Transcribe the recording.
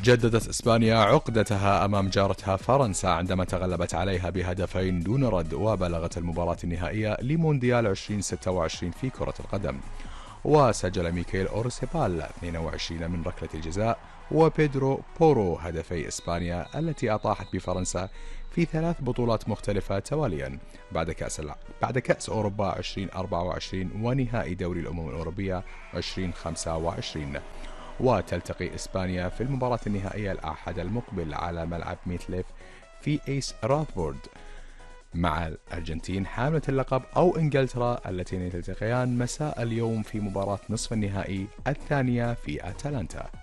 جددت إسبانيا عقدتها أمام جارتها فرنسا عندما تغلبت عليها بهدفين دون رد، وبلغت المباراة النهائية لمونديال 2026 في كرة القدم. وسجل ميكيل أورسيبال 22 من ركلة الجزاء، وبيدرو بورو هدفي إسبانيا التي أطاحت بفرنسا في 3 بطولات مختلفة تواليا بعد كأس أوروبا 2024 ونهائي دوري الأمم الأوروبية 2025. وتلتقي إسبانيا في المباراة النهائية الأحد المقبل على ملعب ميتليف في إيس راثبورد مع الأرجنتين حاملة اللقب أو إنجلترا، اللتين تلتقيان مساء اليوم في مباراة نصف النهائي الثانية في أتلانتا.